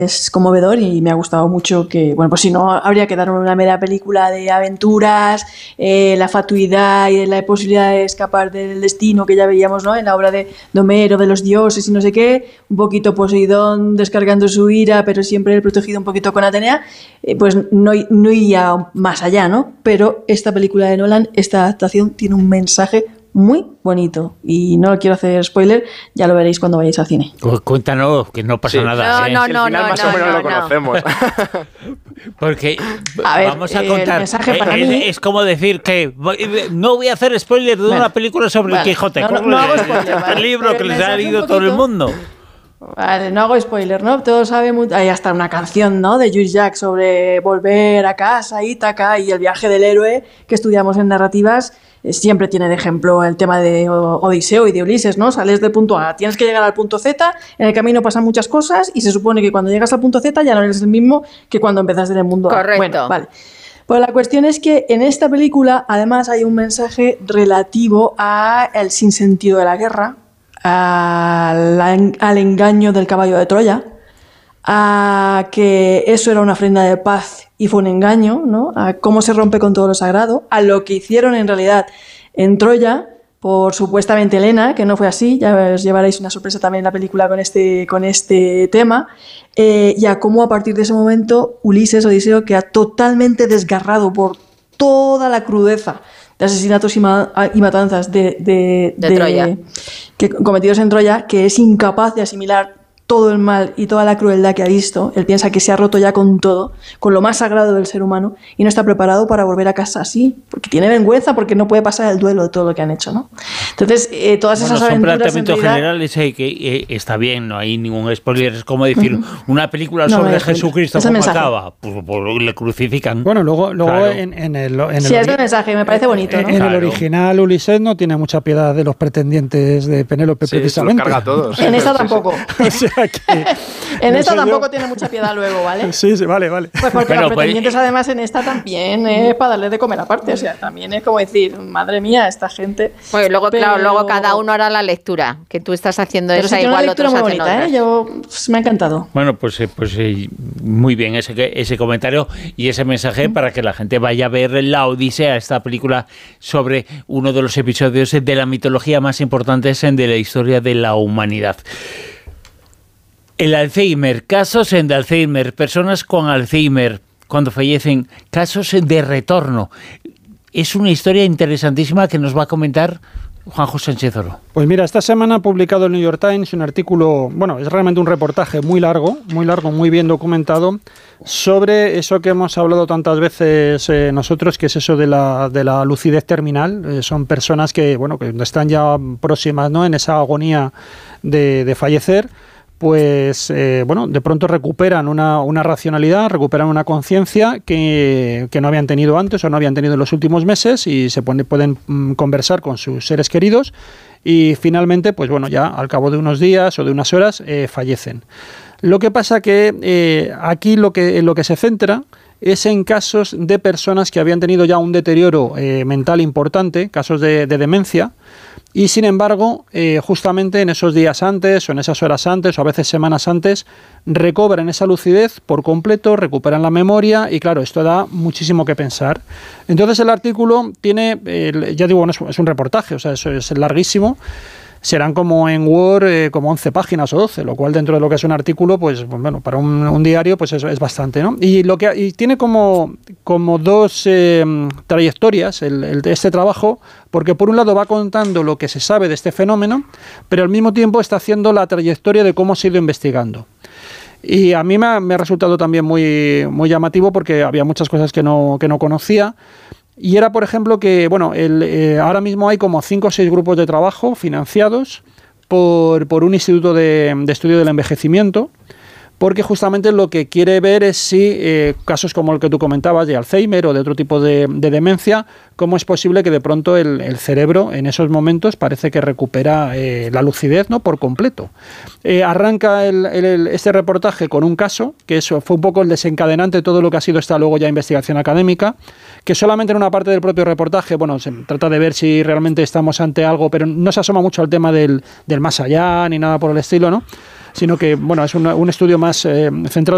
es conmovedor y me ha gustado mucho que, bueno, pues si no, habría que dar una mera película de aventuras, la fatuidad y la posibilidad de escapar del destino que ya veíamos, ¿no?, en la obra de Homero, de los dioses y no sé qué, un poquito Poseidón descargando su ira, pero siempre él protegido un poquito con Atenea, pues no iría más allá, ¿no? Pero esta película de Nolan, esta adaptación, tiene un mensaje muy bonito y no quiero hacer spoiler, ya lo veréis cuando vayáis al cine. Cuéntanos, que no pasa nada. No, más o menos lo conocemos. Porque ver, vamos a contar. El mensaje para mí es como decir que no voy a hacer spoiler de una película sobre el Quijote. No hago spoiler, ¿vale? El libro que les ha leído todo el mundo. Vale, no hago spoiler, ¿no? Todos saben, hay hasta una canción, ¿no?, de Jules Jacques sobre volver a casa, Ítaca y el viaje del héroe que estudiamos en narrativas. Siempre tiene de ejemplo el tema de Odiseo y de Ulises, ¿no? Sales del punto A, tienes que llegar al punto Z, en el camino pasan muchas cosas y se supone que cuando llegas al punto Z ya no eres el mismo que cuando empezaste en el mundo A. Correcto. Bueno, vale. Pues la cuestión es que en esta película además hay un mensaje relativo al sinsentido de la guerra, al engaño del caballo de Troya, a que eso era una ofrenda de paz y fue un engaño, ¿no?, a cómo se rompe con todo lo sagrado, a lo que hicieron en realidad en Troya por supuestamente Helena, que no fue así, ya os llevaréis una sorpresa también en la película con este tema, y a cómo a partir de ese momento Ulises, Odiseo, queda totalmente desgarrado por toda la crudeza de asesinatos y matanzas de Troya, cometidos en Troya, que es incapaz de asimilar todo el mal y toda la crueldad que ha visto. Él piensa que se ha roto ya con todo, con lo más sagrado del ser humano, y no está preparado para volver a casa así, porque tiene vergüenza, porque no puede pasar el duelo de todo lo que han hecho, ¿no? Entonces, todas esas aventuras... Son planteamientos generales que está bien, no hay ningún spoiler, es como decir, una película sobre Jesucristo, ¿cómo acaba? Pues le crucifican. Bueno, luego claro. en el sí, es el mensaje, me parece bonito, ¿no? En el original, Ulises no tiene mucha piedad de los pretendientes de Penélope, precisamente. Se los carga a todos. En esta tampoco. O sea que, en esta tampoco tiene mucha piedad luego, ¿vale? Sí, vale. Pues porque los pretendientes además en esta también es para darle de comer aparte, o sea, también es como decir, madre mía, esta gente... Pues luego, claro, luego cada uno hará la lectura, que tú estás haciendo pero esa, igual otros hacen bonita, otras. Yo, me ha encantado. Bueno, pues muy bien ese comentario y ese mensaje para que la gente vaya a ver La Odisea, esta película sobre uno de los episodios de la mitología más importantes de la historia de la humanidad. El Alzheimer, casos de Alzheimer, personas con Alzheimer cuando fallecen, casos de retorno. Es una historia interesantísima que nos va a comentar Juanjo Sánchez Oro. Pues mira, esta semana ha publicado el New York Times un artículo, bueno, es realmente un reportaje muy largo, muy bien documentado, sobre eso que hemos hablado tantas veces nosotros, que es eso de la lucidez terminal. Son personas que, bueno, que están ya próximas, ¿no?, en esa agonía de fallecer. Pues bueno, de pronto recuperan una racionalidad, recuperan una conciencia que no habían tenido antes o no habían tenido en los últimos meses y pueden conversar con sus seres queridos y finalmente, pues bueno, ya al cabo de unos días o de unas horas fallecen. Lo que pasa que aquí lo que se centra es en casos de personas que habían tenido ya un deterioro mental importante, casos de demencia. Y sin embargo, justamente en esos días antes o en esas horas antes o a veces semanas antes, recobran esa lucidez por completo, recuperan la memoria y claro, esto da muchísimo que pensar. Entonces el artículo tiene, ya digo, bueno, es un reportaje, o sea, eso es larguísimo. Serán como en Word, como 11 páginas o 12, lo cual dentro de lo que es un artículo, pues bueno, para un diario, pues eso es bastante, ¿no? Y tiene como dos trayectorias este trabajo, porque por un lado va contando lo que se sabe de este fenómeno, pero al mismo tiempo está haciendo la trayectoria de cómo se ha ido investigando. Y a mí me ha resultado también muy llamativo porque había muchas cosas que no conocía. Y era, por ejemplo, que bueno, ahora mismo hay como 5 o 6 grupos de trabajo financiados por un instituto de estudio del envejecimiento, porque justamente lo que quiere ver es si casos como el que tú comentabas de Alzheimer o de otro tipo de demencia, cómo es posible que de pronto el cerebro en esos momentos parece que recupera la lucidez, ¿no?, por completo. Arranca este reportaje con un caso, que eso fue un poco el desencadenante de todo lo que ha sido esta luego ya investigación académica, que solamente en una parte del propio reportaje, bueno, se trata de ver si realmente estamos ante algo, pero no se asoma mucho al tema del más allá ni nada por el estilo, ¿no?, sino que, bueno, es un estudio más centrado